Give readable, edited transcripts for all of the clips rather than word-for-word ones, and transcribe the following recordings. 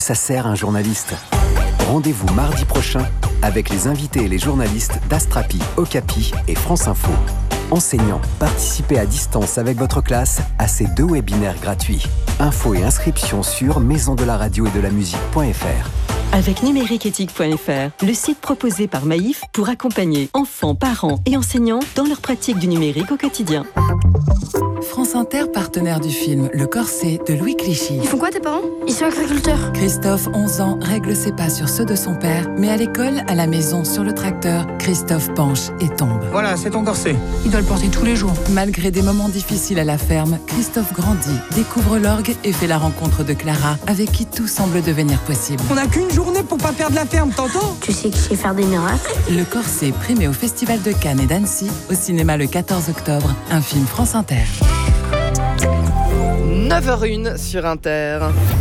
Ça sert un journaliste. Rendez-vous mardi prochain avec les invités et les journalistes d'Astrapi, Okapi et France Info. Enseignants, participez à distance avec votre classe à ces 2 webinaires gratuits. Infos et inscriptions sur maisondelaradio-et-de-la-musique.fr. Avec numériqueéthique.fr, le site proposé par Maïf pour accompagner enfants, parents et enseignants dans leur pratique du numérique au quotidien. France Inter, partenaire du film Le Corset de Louis Clichy. Ils font quoi tes parents? Ils sont agriculteurs. Christophe, 11 ans, règle ses pas sur ceux de son père, mais à l'école, à la maison, sur le tracteur, Christophe penche et tombe. Voilà, c'est ton corset. Il doit le porter tous les jours. Malgré des moments difficiles à la ferme, Christophe grandit, découvre l'orgue et fait la rencontre de Clara, avec qui tout semble devenir possible. On n'a qu'une journée pour pas perdre la ferme, t'entends? Tu sais que je sais faire des miracles. Le Corset, primé au Festival de Cannes et d'Annecy, au cinéma le 14 octobre, un film France Inter. 9h01 sur Inter.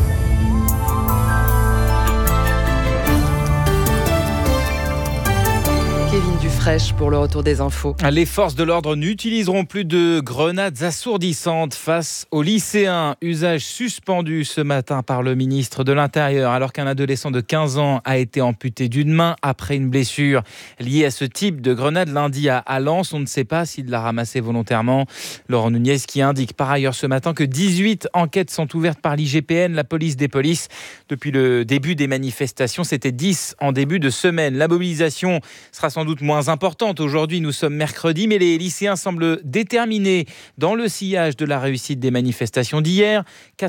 Kevin Dufraîche pour le retour des infos. Les forces de l'ordre n'utiliseront plus de grenades assourdissantes face aux lycéens. Usage suspendu ce matin par le ministre de l'Intérieur alors qu'un adolescent de 15 ans a été amputé d'une main après une blessure liée à ce type de grenade lundi à Lens. On ne sait pas s'il l'a ramassé volontairement. Laurent Nunez qui indique par ailleurs ce matin que 18 enquêtes sont ouvertes par l'IGPN, la police des polices. Depuis le début des manifestations, c'était 10 en début de semaine. La mobilisation sera sans doute moins importante. Aujourd'hui, nous sommes mercredi, mais les lycéens semblent déterminés dans le sillage de la réussite des manifestations d'hier.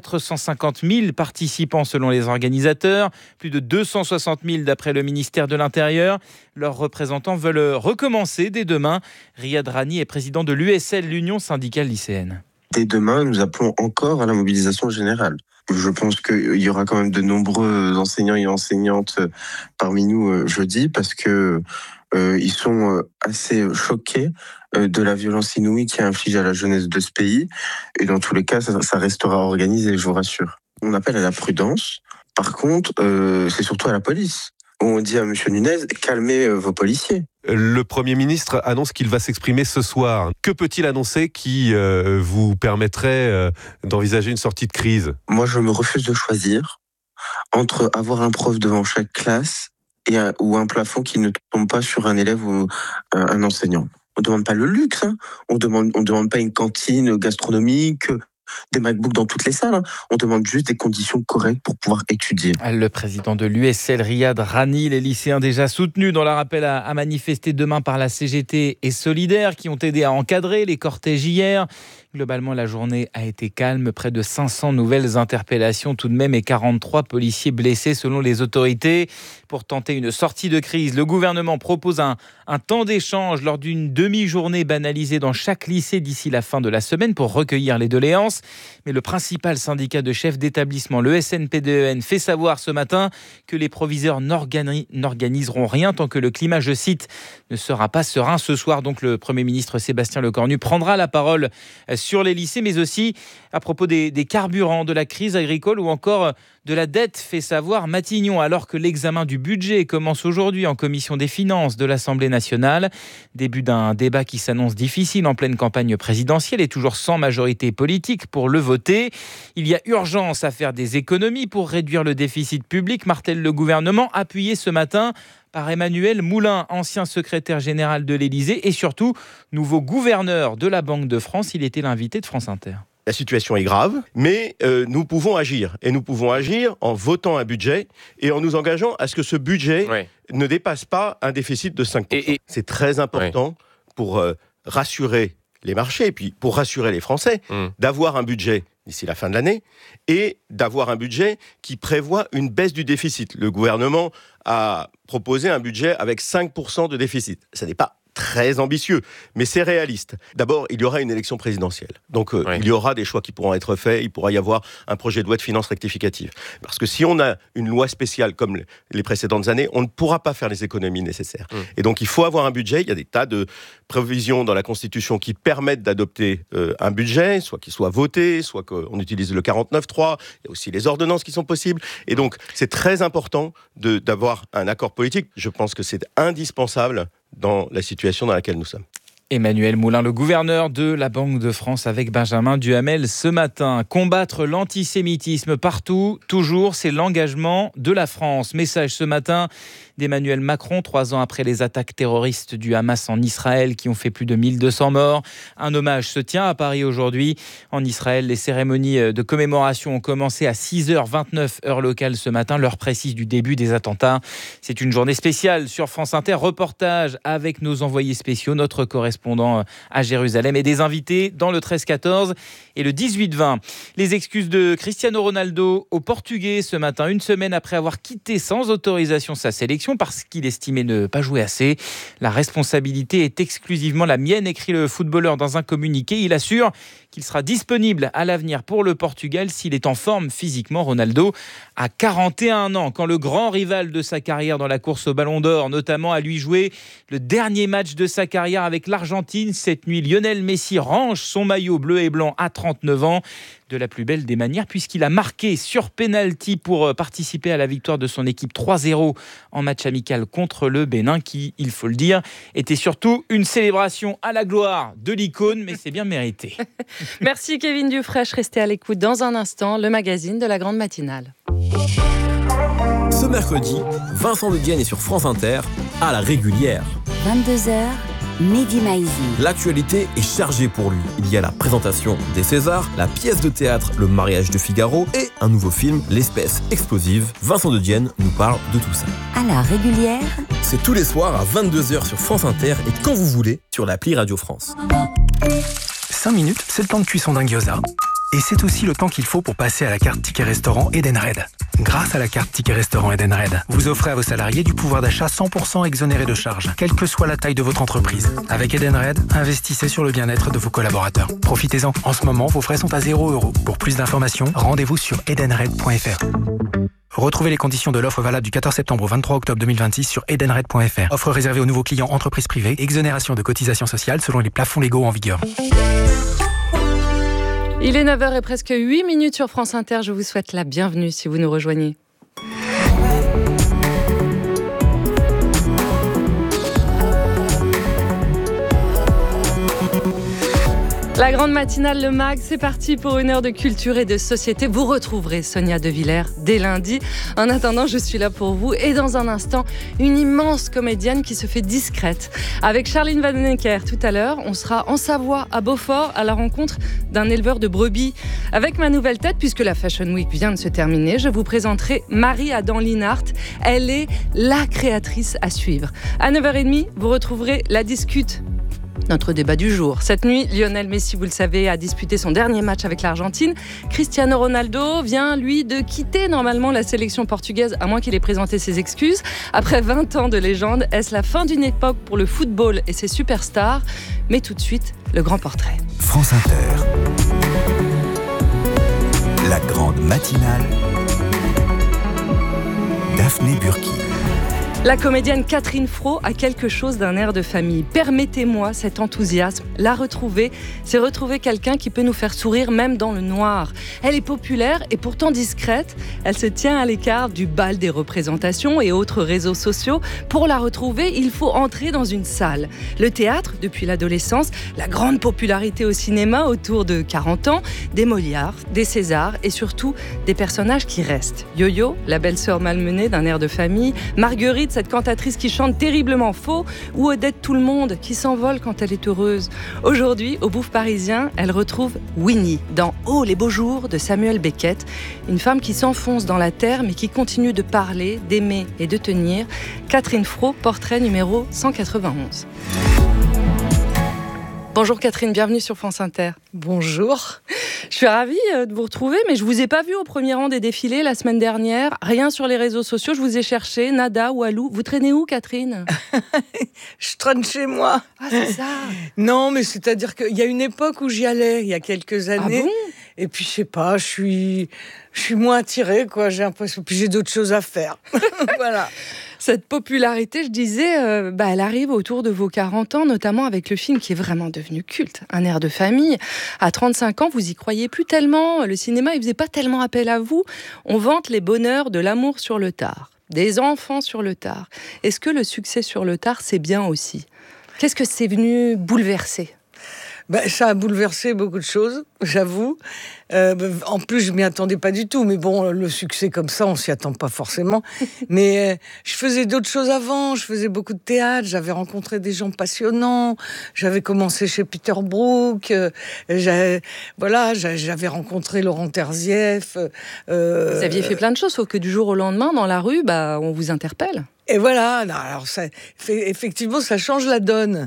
450 000 participants selon les organisateurs, plus de 260 000 d'après le ministère de l'Intérieur. Leurs représentants veulent recommencer dès demain. Riyad Rani est président de l'USL, l'Union syndicale lycéenne. Dès demain, nous appelons encore à la mobilisation générale. Je pense qu'il y aura quand même de nombreux enseignants et enseignantes parmi nous jeudi parce que ils sont assez choqués de la violence inouïe qui est infligée à la jeunesse de ce pays. Et dans tous les cas, ça restera organisé, je vous rassure. On appelle à la prudence. Par contre, c'est surtout à la police. On dit à M. Nunez, calmez vos policiers. Le Premier ministre annonce qu'il va s'exprimer ce soir. Que peut-il annoncer qui vous permettrait d'envisager une sortie de crise ? Moi, je me refuse de choisir entre avoir un prof devant chaque classe ou un plafond qui ne tombe pas sur un élève ou un enseignant. On ne demande pas le luxe, hein. On demande pas une cantine gastronomique, des MacBooks dans toutes les salles. Hein. On demande juste des conditions correctes pour pouvoir étudier. Le président de l'USL, Riyad Rani, les lycéens déjà soutenus dans leur appel à manifester demain par la CGT et Solidaires qui ont aidé à encadrer les cortèges hier. Globalement, la journée a été calme. Près de 500 nouvelles interpellations tout de même et 43 policiers blessés selon les autorités. Pour tenter une sortie de crise, le gouvernement propose un temps d'échange lors d'une demi-journée banalisée dans chaque lycée d'ici la fin de la semaine pour recueillir les doléances. Mais le principal syndicat de chefs d'établissement, le SNPDEN, fait savoir ce matin que les proviseurs n'organiseront rien tant que le climat, je cite, ne sera pas serein. Ce soir, donc, le Premier ministre Sébastien Lecornu prendra la parole sur les lycées, mais aussi à propos des carburants, de la crise agricole ou encore de la dette, fait savoir Matignon, alors que l'examen du budget commence aujourd'hui en commission des finances de l'Assemblée nationale. Début d'un débat qui s'annonce difficile en pleine campagne présidentielle et toujours sans majorité politique pour le voter. Il y a urgence à faire des économies pour réduire le déficit public, martèle le gouvernement, appuyé ce matin par Emmanuel Moulin, ancien secrétaire général de l'Élysée et surtout nouveau gouverneur de la Banque de France. Il était l'invité de France Inter. La situation est grave, mais nous pouvons agir. Et nous pouvons agir en votant un budget et en nous engageant à ce que ce budget ne dépasse pas un déficit de 5%. C'est très important pour rassurer les marchés et puis pour rassurer les Français d'avoir un budget d'ici la fin de l'année et d'avoir un budget qui prévoit une baisse du déficit. Le gouvernement a proposé un budget avec 5% de déficit. Ça n'est pas très ambitieux, mais c'est réaliste. D'abord, il y aura une élection présidentielle. Donc, il y aura des choix qui pourront être faits. Il pourra y avoir un projet de loi de finances rectificative. Parce que si on a une loi spéciale comme les précédentes années, on ne pourra pas faire les économies nécessaires. Et donc, il faut avoir un budget. Il y a des tas de prévisions dans la Constitution qui permettent d'adopter un budget, soit qu'il soit voté, soit qu'on utilise le 49.3. Il y a aussi les ordonnances qui sont possibles. Et donc, c'est très important d'avoir un accord politique. Je pense que c'est indispensable dans la situation dans laquelle nous sommes. Emmanuel Moulin, le gouverneur de la Banque de France avec Benjamin Duhamel ce matin. Combattre l'antisémitisme partout, toujours, c'est l'engagement de la France. Message ce matin d'Emmanuel Macron, 3 ans après les attaques terroristes du Hamas en Israël qui ont fait plus de 1200 morts. Un hommage se tient à Paris aujourd'hui. En Israël, les cérémonies de commémoration ont commencé à 6h29 heure locale ce matin, l'heure précise du début des attentats. C'est une journée spéciale sur France Inter. Reportage avec nos envoyés spéciaux, notre correspondant à Jérusalem et des invités dans le 13-14 et le 18-20. Les excuses de Cristiano Ronaldo au Portugais ce matin, une semaine après avoir quitté sans autorisation sa sélection parce qu'il estimait ne pas jouer assez. La responsabilité est exclusivement la mienne, écrit le footballeur dans un communiqué. Il assure qu'il sera disponible à l'avenir pour le Portugal s'il est en forme physiquement. Ronaldo a 41 ans quand le grand rival de sa carrière dans la course au Ballon d'Or, notamment, a lui joué le dernier match de sa carrière avec l'Argentine. Cette nuit, Lionel Messi range son maillot bleu et blanc à 39 ans. De la plus belle des manières puisqu'il a marqué sur pénalty pour participer à la victoire de son équipe 3-0 en match amical contre le Bénin qui, il faut le dire, était surtout une célébration à la gloire de l'icône, mais c'est bien mérité. Merci Kevin Dufresne, restez à l'écoute dans un instant, le magazine de la grande matinale. Ce mercredi, Vincent de Dienne est sur France Inter à la régulière. 22h, Mehdi Maizi. L'actualité est chargée pour lui. Il y a la présentation des Césars, la pièce de théâtre Le mariage de Figaro et un nouveau film, L'espèce explosive. Vincent de Dienne nous parle de tout ça. À la régulière, c'est tous les soirs à 22h sur France Inter et quand vous voulez sur l'appli Radio France. 5 minutes, c'est le temps de cuisson d'un gyoza. Et c'est aussi le temps qu'il faut pour passer à la carte Ticket Restaurant Edenred. Grâce à la carte Ticket Restaurant Edenred, vous offrez à vos salariés du pouvoir d'achat 100% exonéré de charges, quelle que soit la taille de votre entreprise. Avec Edenred, investissez sur le bien-être de vos collaborateurs. Profitez-en. En ce moment, vos frais sont à 0 €. Pour plus d'informations, rendez-vous sur edenred.fr. Retrouvez les conditions de l'offre valable du 14 septembre au 23 octobre 2026 sur edenred.fr. Offre réservée aux nouveaux clients entreprises privées. Exonération de cotisations sociales selon les plafonds légaux en vigueur. Il est 9h et presque 8 minutes sur France Inter. Je vous souhaite la bienvenue si vous nous rejoignez. La grande matinale, le MAG, c'est parti pour une heure de culture et de société. Vous retrouverez Sonia De Villers dès lundi. En attendant, je suis là pour vous. Et dans un instant, une immense comédienne qui se fait discrète. Avec Charline Vanhoenacker, tout à l'heure, on sera en Savoie, à Beaufort, à la rencontre d'un éleveur de brebis. Avec ma nouvelle tête, puisque la Fashion Week vient de se terminer, je vous présenterai Marie-Adam Linhart. Elle est la créatrice à suivre. À 9h30, vous retrouverez La Discute. Notre débat du jour. Cette nuit, Lionel Messi, vous le savez, a disputé son dernier match avec l'Argentine. Cristiano Ronaldo vient, lui, de quitter normalement la sélection portugaise, à moins qu'il ait présenté ses excuses. Après 20 ans de légende, est-ce la fin d'une époque pour le football et ses superstars ? Mais tout de suite, le grand portrait. France Inter. La grande matinale. Daphné Burki. La comédienne Catherine Fro a quelque chose d'un air de famille. Permettez-moi cet enthousiasme. La retrouver, c'est retrouver quelqu'un qui peut nous faire sourire même dans le noir. Elle est populaire et pourtant discrète. Elle se tient à l'écart du bal des représentations et autres réseaux sociaux. Pour la retrouver, il faut entrer dans une salle. Le théâtre, depuis l'adolescence, la grande popularité au cinéma autour de 40 ans, des Molières, des Césars et surtout des personnages qui restent. Yo-Yo, la belle-sœur malmenée d'un air de famille, Marguerite, cette cantatrice qui chante terriblement faux, ou Odette Tout-le-Monde qui s'envole quand elle est heureuse. Aujourd'hui, au Bouffe parisien, elle retrouve Winnie dans Oh les beaux jours de Samuel Beckett, une femme qui s'enfonce dans la terre mais qui continue de parler, d'aimer et de tenir. Catherine Fro, portrait numéro 191. Bonjour Catherine, bienvenue sur France Inter. Bonjour. Je suis ravie de vous retrouver, mais je ne vous ai pas vu au premier rang des défilés la semaine dernière. Rien sur les réseaux sociaux, je vous ai cherché, nada, Walou. Vous traînez où, Catherine ? Je traîne chez moi. Ah, c'est ça. Non, mais c'est-à-dire qu'il y a une époque où j'y allais, il y a quelques années. Ah bon ? Et puis, je sais pas, je suis moins attirée, quoi. J'ai l'impression, puis j'ai d'autres choses à faire. Voilà. Cette popularité, je disais, elle arrive autour de vos 40 ans, notamment avec le film qui est vraiment devenu culte, Un air de famille. À 35 ans, vous y croyez plus tellement. Le cinéma, il faisait pas tellement appel à vous. On vante les bonheurs de l'amour sur le tard, des enfants sur le tard. Est-ce que le succès sur le tard, c'est bien aussi ? Qu'est-ce que c'est venu bouleverser ? Ça a bouleversé beaucoup de choses, j'avoue. En plus, je m'y attendais pas du tout. Mais bon, le succès comme ça, on s'y attend pas forcément. Mais je faisais d'autres choses avant. Je faisais beaucoup de théâtre. J'avais rencontré des gens passionnants. J'avais commencé chez Peter Brook. J'avais rencontré Laurent Terzieff. Vous aviez fait plein de choses, sauf que du jour au lendemain, dans la rue, on vous interpelle. Et voilà. Alors, effectivement, ça change la donne.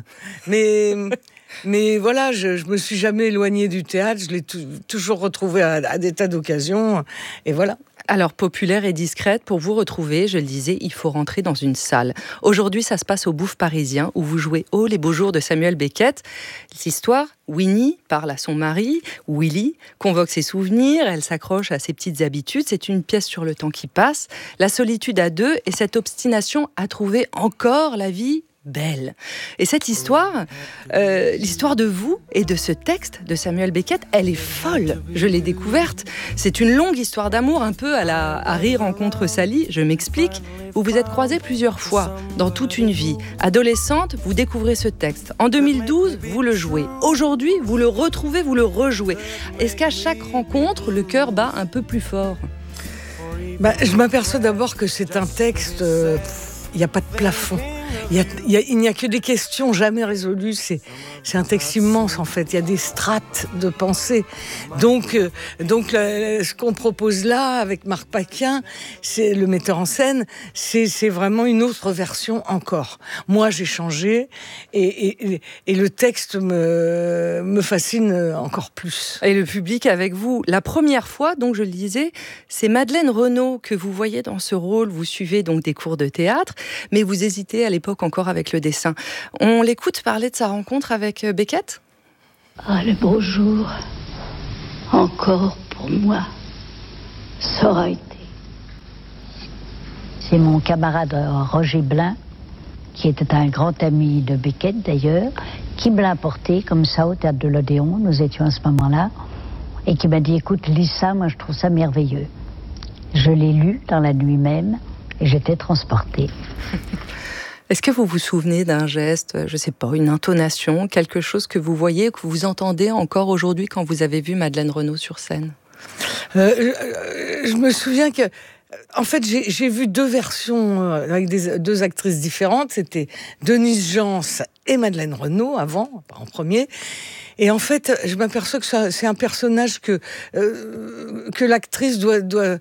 Mais voilà, je me suis jamais éloignée du théâtre, je l'ai toujours retrouvée à des tas d'occasions, et voilà. Alors, populaire et discrète, pour vous retrouver, je le disais, il faut rentrer dans une salle. Aujourd'hui, ça se passe au Bouffe parisien, où vous jouez Oh les beaux jours de Samuel Beckett. L'histoire, Winnie parle à son mari, Willy, convoque ses souvenirs, elle s'accroche à ses petites habitudes. C'est une pièce sur le temps qui passe, la solitude à deux et cette obstination à trouver encore la vie belle. Et cette histoire, l'histoire de vous et de ce texte de Samuel Beckett, elle est folle. Je l'ai découverte. C'est une longue histoire d'amour, un peu à la Harry rencontre Sally. Je m'explique. Vous vous êtes croisés plusieurs fois dans toute une vie. Adolescente, vous découvrez ce texte. En 2012, vous le jouez. Aujourd'hui, vous le retrouvez, vous le rejouez. Est-ce qu'à chaque rencontre, le cœur bat un peu plus fort ? Je m'aperçois d'abord que c'est un texte... Il n'y a pas de plafond. Il n'y a que des questions jamais résolues. C'est un texte immense, en fait. Il y a des strates de pensée. Donc, ce qu'on propose là, avec Marc Paquin, c'est le metteur en scène, c'est vraiment une autre version encore. Moi, j'ai changé et le texte me fascine encore plus. Et le public avec vous. La première fois, donc je le disais, c'est Madeleine Renaud que vous voyez dans ce rôle. Vous suivez donc des cours de théâtre, mais vous hésitez à l'époque encore avec le dessin. On l'écoute parler de sa rencontre avec Beckett ? Ah, le beau jour, encore pour moi, ça aura été. C'est mon camarade Roger Blin, qui était un grand ami de Beckett d'ailleurs, qui me l'a apporté comme ça au théâtre de l'Odéon, nous étions à ce moment-là, et qui m'a dit, écoute, lis ça, moi je trouve ça merveilleux. Je l'ai lu dans la nuit même, et j'étais transportée. Est-ce que vous vous souvenez d'un geste, je ne sais pas, une intonation, quelque chose que vous voyez, que vous entendez encore aujourd'hui quand vous avez vu Madeleine Renaud sur scène ? Je me souviens que, en fait, j'ai vu deux versions avec deux actrices différentes. C'était Denise Jans et Madeleine Renaud avant, en premier. Et en fait, je m'aperçois que c'est un personnage que l'actrice doit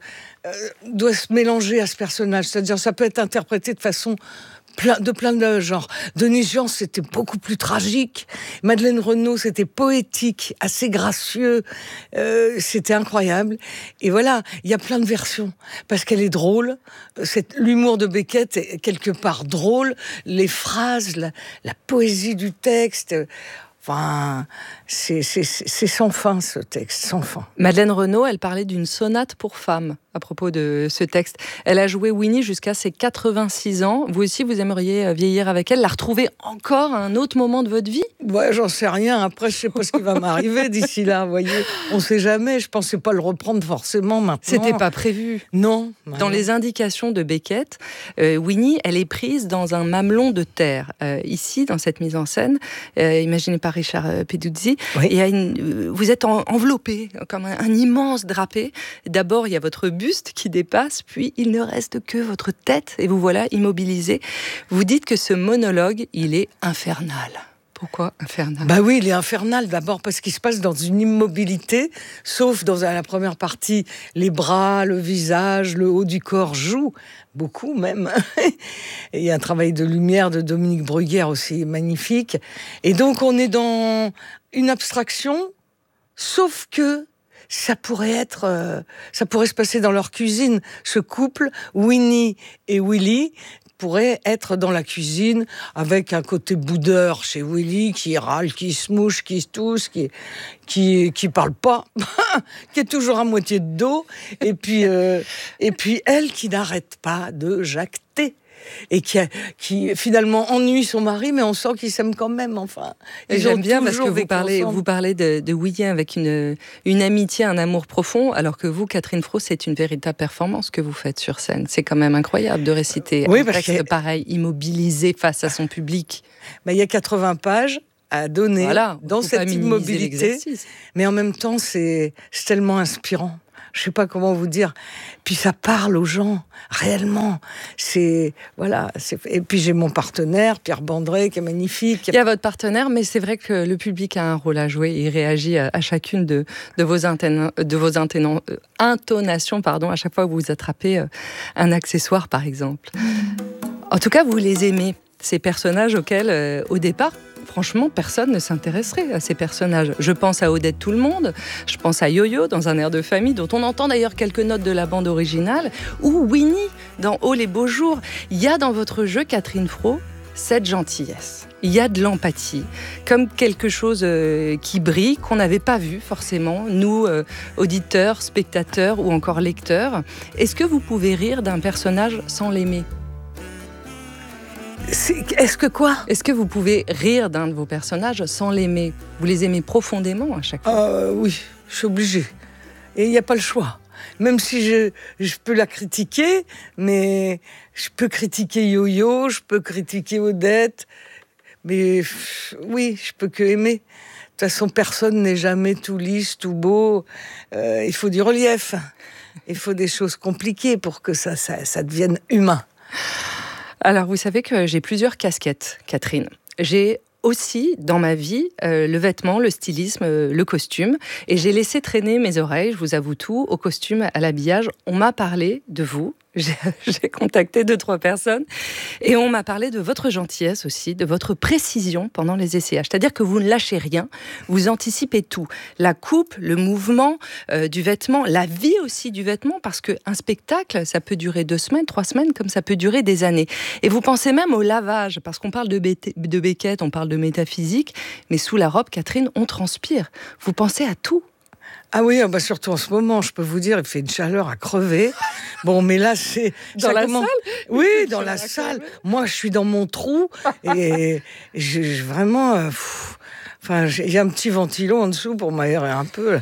se mélanger à ce personnage. C'est-à-dire, ça peut être interprété de façon plein de genres. Denise Jans, c'était beaucoup plus tragique. Madeleine Renaud, c'était poétique, assez gracieux. C'était incroyable. Et voilà, il y a plein de versions. Parce qu'elle est drôle. L'humour de Beckett est quelque part drôle. Les phrases, la poésie du texte... Enfin, c'est sans fin, ce texte, sans fin. Madeleine Renaud, elle parlait d'une sonate pour femmes à propos de ce texte. Elle a joué Winnie jusqu'à ses 86 ans. Vous aussi, vous aimeriez vieillir avec elle, la retrouver encore à un autre moment de votre vie ? Ouais, j'en sais rien. Après, je sais pas ce qui va m'arriver d'ici là, vous voyez. On sait jamais. Je pensais pas le reprendre forcément maintenant. C'était pas prévu. Non. Dans les indications de Beckett, Winnie, elle est prise dans un mamelon de terre. Ici, dans cette mise en scène, imaginée par Richard Peduzzi, oui. Vous êtes enveloppé comme un immense drapé. D'abord, il y a votre buste qui dépasse, puis il ne reste que votre tête et vous voilà immobilisé. Vous dites que ce monologue, il est infernal. Pourquoi infernal ? Bah oui, il est infernal d'abord parce qu'il se passe dans une immobilité, sauf dans la première partie, les bras, le visage, le haut du corps jouent, beaucoup même. Et il y a un travail de lumière de Dominique Bruguière aussi magnifique. Et donc on est dans une abstraction, sauf que ça pourrait se passer dans leur cuisine. Ce couple, Winnie et Willy, pourrait être dans la cuisine avec un côté boudeur chez Willy qui râle, qui se mouche, qui se tousse, qui parle pas, qui est toujours à moitié de dos, et puis elle qui n'arrête pas de jacter. et qui finalement ennuie son mari, mais on sent qu'ils s'aiment quand même. Enfin, j'aime bien parce que vous parlez de William avec une amitié, un amour profond, alors que vous, Catherine Fro, c'est une véritable performance que vous faites sur scène. C'est quand même incroyable de réciter un texte pareil, immobilisé face à son public. Il y a 80 pages à donner dans cette immobilité, mais en même temps, c'est tellement inspirant. Je ne sais pas comment vous dire. Puis ça parle aux gens, réellement. Et puis j'ai mon partenaire, Pierre Bandré, qui est magnifique. Il y a votre partenaire, mais c'est vrai que le public a un rôle à jouer. Il réagit à chacune de vos intonations, à chaque fois que vous attrapez un accessoire, par exemple. En tout cas, vous les aimez, ces personnages auxquels, au départ, franchement, personne ne s'intéresserait à ces personnages. Je pense à Odette Tout-le-Monde, je pense à Yo-Yo dans Un air de famille, dont on entend d'ailleurs quelques notes de la bande originale, ou Winnie dans Oh les beaux jours. Il y a dans votre jeu, Catherine Fro, cette gentillesse. Il y a de l'empathie, comme quelque chose qui brille, qu'on n'avait pas vu forcément, nous, auditeurs, spectateurs ou encore lecteurs. Est-ce que vous pouvez rire d'un personnage sans l'aimer ? Est-ce que vous pouvez rire d'un de vos personnages sans l'aimer ? Vous les aimez profondément à chaque fois ? Oui, je suis obligée. Et il n'y a pas le choix. Même si je peux la critiquer, mais je peux critiquer Yo-Yo, je peux critiquer Odette, mais oui, je peux que aimer. De toute façon, personne n'est jamais tout lisse, tout beau. Il faut du relief. Il faut des choses compliquées pour que ça devienne humain. Alors, vous savez que j'ai plusieurs casquettes, Catherine. J'ai aussi, dans ma vie, le vêtement, le stylisme, le costume. Et j'ai laissé traîner mes oreilles, je vous avoue tout, au costume, à l'habillage. On m'a parlé de vous. J'ai contacté 2-3 personnes et on m'a parlé de votre gentillesse aussi, de votre précision pendant les essayages. C'est-à-dire que vous ne lâchez rien, vous anticipez tout. La coupe, le mouvement du vêtement, la vie aussi du vêtement, parce qu'un spectacle, ça peut durer 2 semaines, 3 semaines, comme ça peut durer des années. Et vous pensez même au lavage, parce qu'on parle de Beckett, on parle de métaphysique, mais sous la robe, Catherine, on transpire. Vous pensez à tout. Ah oui, surtout en ce moment, je peux vous dire, il fait une chaleur à crever. Bon, mais là, c'est... Dans la salle ? Oui, dans la salle. Moi, je suis dans mon trou et vraiment... il y a un petit ventilo en dessous pour m'aérer un peu.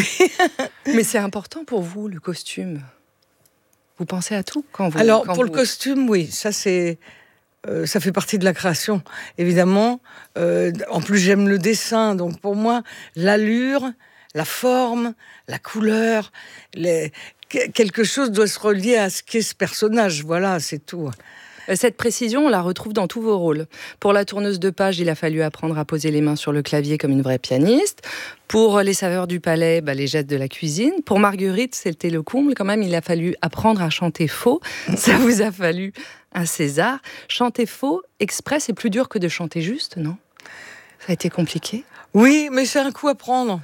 Mais c'est important pour vous, le costume. Vous pensez à tout quand vous... Le costume, oui, ça c'est... ça fait partie de la création, évidemment. En plus, j'aime le dessin, donc pour moi, l'allure... la forme, la couleur, quelque chose doit se relier à ce qu'est ce personnage. Voilà, c'est tout. Cette précision, on la retrouve dans tous vos rôles. Pour la tourneuse de page, il a fallu apprendre à poser les mains sur le clavier comme une vraie pianiste. Pour les saveurs du palais, les gestes de la cuisine. Pour Marguerite, c'était le comble quand même. Il a fallu apprendre à chanter faux. Ça vous a fallu un César. Chanter faux, exprès, c'est plus dur que de chanter juste, non ? Ça a été compliqué ? Oui, mais c'est un coup à prendre.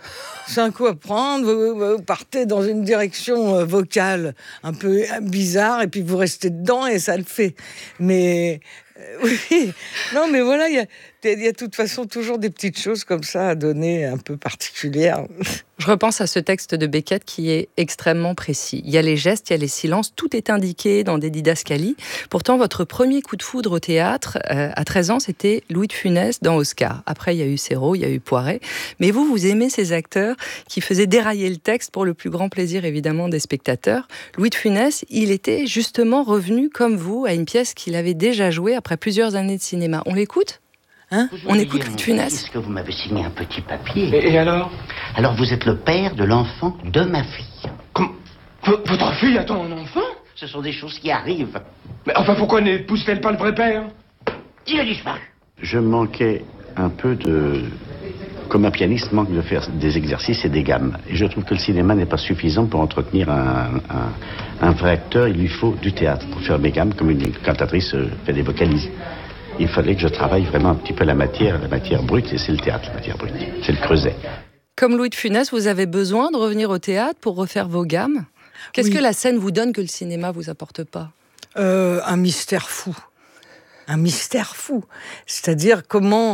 Vous partez dans une direction vocale un peu bizarre et puis vous restez dedans et ça le fait. Mais oui, non, mais voilà, il y a de toute façon toujours des petites choses comme ça à donner un peu particulières. Je repense à ce texte de Beckett qui est extrêmement précis. Il y a les gestes, il y a les silences, tout est indiqué dans des didascalies. Pourtant, votre premier coup de foudre au théâtre, à 13 ans, c'était Louis de Funès dans Oscar. Après, il y a eu Serrault, il y a eu Poiret. Mais vous aimez ces acteurs qui faisaient dérailler le texte pour le plus grand plaisir, évidemment, des spectateurs. Louis de Funès, il était justement revenu, comme vous, à une pièce qu'il avait déjà jouée après plusieurs années de cinéma. On l'écoute ? On écoute Louis de Funès. Est-ce que vous m'avez signé un petit papier ? Et alors ? Alors vous êtes le père de l'enfant de ma fille. Comment ? Votre fille attend un enfant ? Ce sont des choses qui arrivent. Mais enfin, pourquoi n'épouse-t-elle pas le vrai père ? Il a disparu. Je manquais un peu de... Comme un pianiste manque de faire des exercices et des gammes. Et je trouve que le cinéma n'est pas suffisant pour entretenir un vrai acteur. Il lui faut du théâtre pour faire mes gammes, comme une cantatrice fait des vocalises. Il fallait que je travaille vraiment un petit peu la matière brute, et c'est le théâtre, la matière brute. C'est le creuset. Comme Louis de Funès, vous avez besoin de revenir au théâtre pour refaire vos gammes ? Qu'est-ce que la scène vous donne que le cinéma vous apporte pas ? Un mystère fou. Un mystère fou. C'est-à-dire comment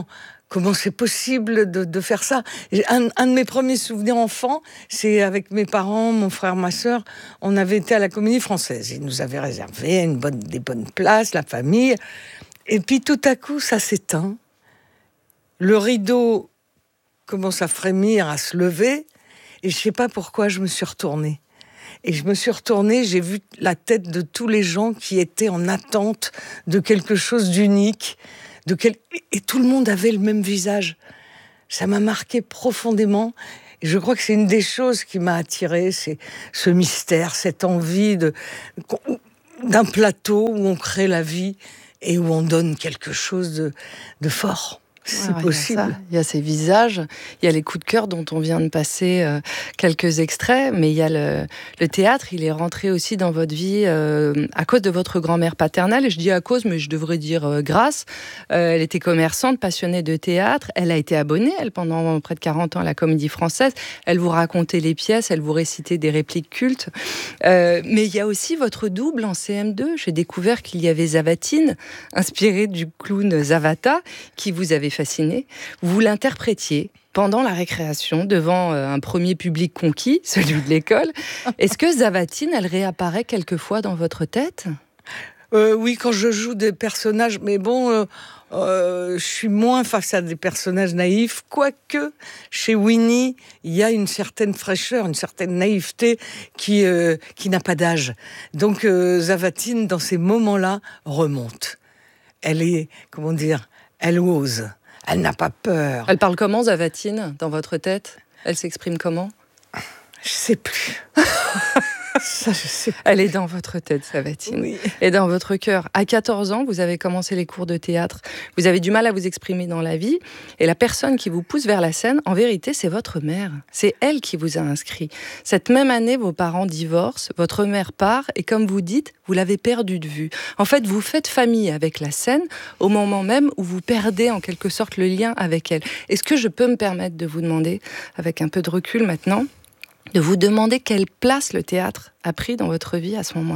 comment c'est possible de faire ça. Un de mes premiers souvenirs enfants, c'est avec mes parents, mon frère, ma sœur, on avait été à la Comédie Française. Ils nous avaient réservé des bonnes places, la famille. Et puis tout à coup, ça s'éteint. Le rideau commence à frémir, à se lever. Et je ne sais pas pourquoi je me suis retournée. Et je me suis retournée, j'ai vu la tête de tous les gens qui étaient en attente de quelque chose d'unique. Et tout le monde avait le même visage. Ça m'a marqué profondément. Et je crois que c'est une des choses qui m'a attirée, c'est ce mystère, cette envie d'un plateau où on crée la vie et où on donne quelque chose de fort. C'est possible. Il y a ces visages, il y a les coups de cœur dont on vient de passer quelques extraits, mais il y a le théâtre, il est rentré aussi dans votre vie à cause de votre grand-mère paternelle, et je dis à cause, mais je devrais dire grâce. Elle était commerçante, passionnée de théâtre, elle a été abonnée, elle, pendant près de 40 ans à la Comédie Française, elle vous racontait les pièces, elle vous récitait des répliques cultes, mais il y a aussi votre double en CM2, j'ai découvert qu'il y avait Zavatine, inspirée du clown Zavata, qui vous avait fasciné, vous l'interprétiez pendant la récréation devant un premier public conquis, celui de l'école. Est-ce que Zavatine, elle réapparaît quelquefois dans votre tête ? Oui, quand je joue des personnages, mais bon, je suis moins face à des personnages naïfs, quoique chez Winnie, il y a une certaine fraîcheur, une certaine naïveté qui n'a pas d'âge. Donc Zavatine, dans ces moments-là, remonte. Elle est, comment dire, elle ose. Elle n'a pas peur. Elle parle comment, Zavatine, dans votre tête ? Elle s'exprime comment ? Je sais plus. Ça, je sais plus. Elle est dans votre tête, Zavatine. Oui. Et dans votre cœur. À 14 ans, vous avez commencé les cours de théâtre. Vous avez du mal à vous exprimer dans la vie. Et la personne qui vous pousse vers la scène, en vérité, c'est votre mère. C'est elle qui vous a inscrit. Cette même année, vos parents divorcent. Votre mère part. Et comme vous dites, vous l'avez perdue de vue. En fait, vous faites famille avec la scène au moment même où vous perdez en quelque sorte le lien avec elle. Est-ce que je peux me permettre de vous demander, avec un peu de recul maintenant, de vous demander quelle place le théâtre a pris dans votre vie à ce moment-là ?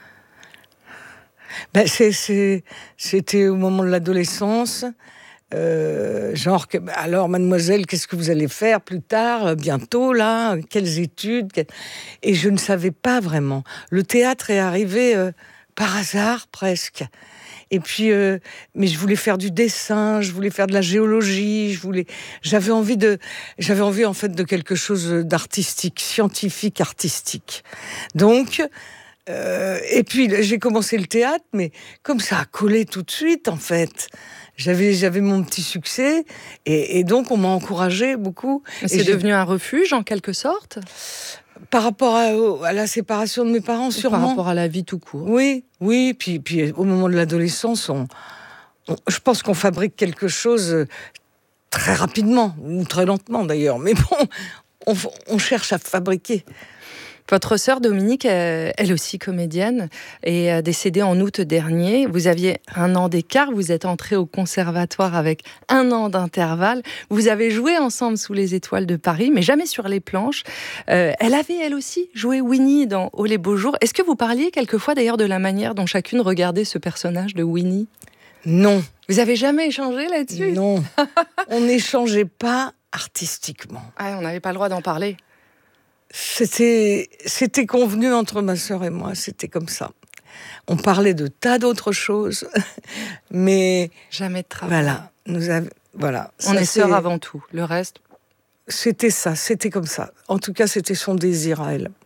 Ben c'était au moment de l'adolescence. Genre, alors mademoiselle, qu'est-ce que vous allez faire plus tard, bientôt là, quelles études ? Et je ne savais pas vraiment. Le théâtre est arrivé par hasard presque. Et puis, mais je voulais faire du dessin, je voulais faire de la géologie, j'avais envie en fait de quelque chose d'artistique, scientifique, artistique. Donc, et puis j'ai commencé le théâtre, mais comme ça a collé tout de suite en fait. J'avais mon petit succès et donc on m'a encouragé beaucoup. C'est devenu un refuge en quelque sorte ? Par rapport à la séparation de mes parents, sûrement. Par rapport à la vie tout court. Oui. Puis au moment de l'adolescence, je pense qu'on fabrique quelque chose très rapidement, ou très lentement d'ailleurs. Mais bon, on cherche à fabriquer. Votre sœur Dominique, elle aussi comédienne, est décédée en août dernier. Vous aviez 1 an d'écart, vous êtes entrée au conservatoire avec 1 an d'intervalle. Vous avez joué ensemble sous les étoiles de Paris, mais jamais sur les planches. Elle avait, elle aussi, joué Winnie dans Oh les beaux jours. Est-ce que vous parliez quelquefois d'ailleurs de la manière dont chacune regardait ce personnage de Winnie ? Non. Vous avez jamais échangé là-dessus ? Non. On n'échangeait pas artistiquement. Ah, on n'avait pas le droit d'en parler. C'était convenu entre ma sœur et moi, c'était comme ça. On parlait de tas d'autres choses, mais jamais de travail. Voilà. On est sœurs avant tout, le reste. C'était ça, c'était comme ça. En tout cas, c'était son désir à elle.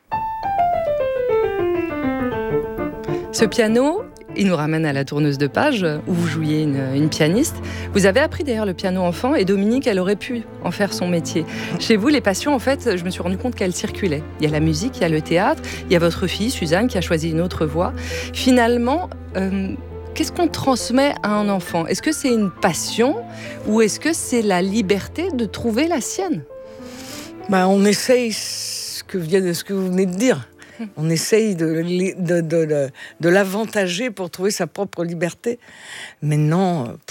Ce piano, il nous ramène à la tourneuse de page, où vous jouiez une pianiste. Vous avez appris d'ailleurs le piano enfant, et Dominique, elle aurait pu en faire son métier. Chez vous, les passions, en fait, je me suis rendu compte qu'elles circulaient. Il y a la musique, il y a le théâtre, il y a votre fille, Suzanne, qui a choisi une autre voie. Finalement, qu'est-ce qu'on transmet à un enfant ? Est-ce que c'est une passion, ou est-ce que c'est la liberté de trouver la sienne ? On essaye ce que vous venez de dire. On essaye de l'avantager pour trouver sa propre liberté. Mais non,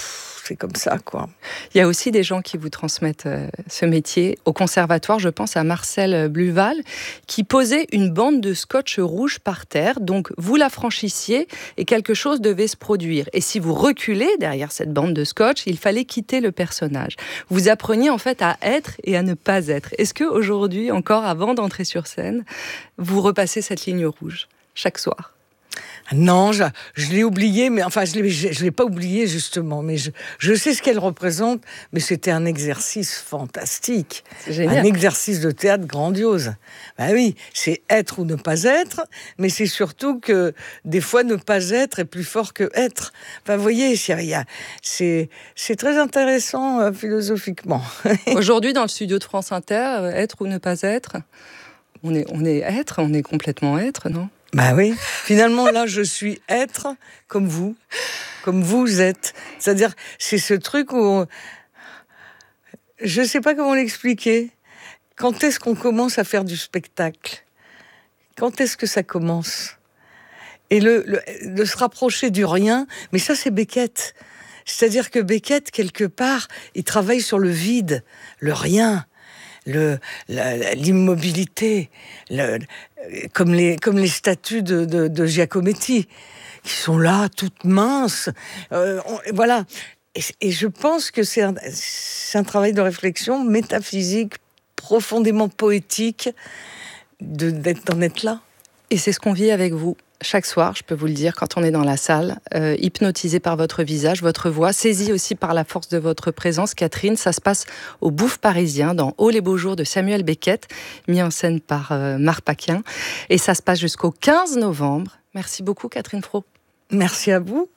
c'est comme ça, quoi. Il y a aussi des gens qui vous transmettent ce métier. Au conservatoire, je pense à Marcel Bluval, qui posait une bande de scotch rouge par terre. Donc, vous la franchissiez et quelque chose devait se produire. Et si vous reculez derrière cette bande de scotch, il fallait quitter le personnage. Vous appreniez en fait à être et à ne pas être. Est-ce qu'aujourd'hui, encore avant d'entrer sur scène, vous repassez cette ligne rouge chaque soir ? Non, je l'ai oublié, mais enfin, je l'ai pas oublié justement, mais je sais ce qu'elle représente, mais c'était un exercice fantastique. C'est génial. Un exercice de théâtre grandiose. Ben oui, c'est être ou ne pas être, mais c'est surtout que des fois ne pas être est plus fort que être. Enfin, vous voyez, c'est très intéressant philosophiquement. Aujourd'hui, dans le studio de France Inter, être ou ne pas être, on est être, on est complètement être, non ? Bah oui, finalement là je suis être comme vous êtes. C'est-à-dire c'est ce truc où je sais pas comment l'expliquer. Quand est-ce qu'on commence à faire du spectacle ? Quand est-ce que ça commence ? Et de se rapprocher du rien, mais ça c'est Beckett. C'est-à-dire que Beckett quelque part, il travaille sur le vide, le rien. L'immobilité, comme les statues de Giacometti, qui sont là, toutes minces. Voilà. Et je pense que c'est un travail de réflexion métaphysique, profondément poétique, d'en être là. Et c'est ce qu'on vit avec vous. Chaque soir, je peux vous le dire, quand on est dans la salle, hypnotisé par votre visage, votre voix, saisi aussi par la force de votre présence. Catherine, ça se passe au Bouffe Parisien, dans Oh les beaux jours de Samuel Beckett, mis en scène par Marc Paquin. Et ça se passe jusqu'au 15 novembre. Merci beaucoup, Catherine Fro. Merci à vous.